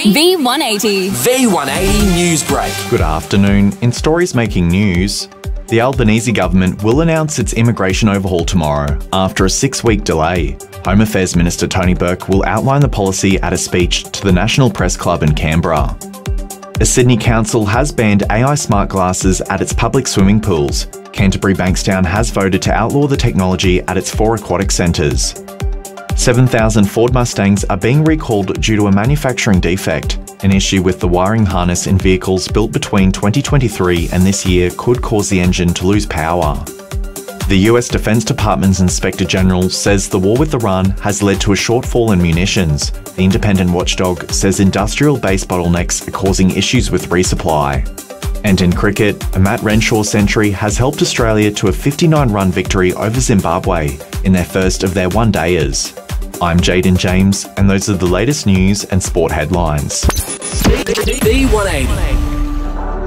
V180. V180 News Break. Good afternoon. In stories making news, the Albanese government will announce its immigration overhaul tomorrow after a 6-week delay. Home Affairs Minister Tony Burke will outline the policy at a speech to the National Press Club in Canberra. A Sydney council has banned AI smart glasses at its public swimming pools. Canterbury Bankstown has voted to outlaw the technology at its 4 aquatic centres. 7,000 Ford Mustangs are being recalled due to a manufacturing defect. An issue with the wiring harness in vehicles built between 2023 and this year could cause the engine to lose power. The US Defense Department's Inspector General says the war with Iran has led to a shortfall in munitions. The independent watchdog says industrial base bottlenecks are causing issues with resupply. And in cricket, a Matt Renshaw century has helped Australia to a 59-run victory over Zimbabwe in their first of their one-dayers. I'm Jaden James, and those are the latest news and sport headlines. V180.